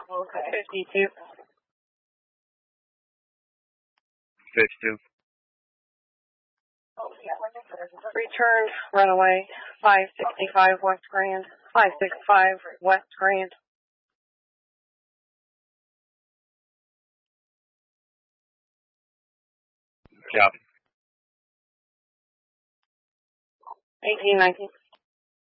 Okay. 52. 52. Return runaway 565 West Grand. 565 West Grand. Copy. 1819.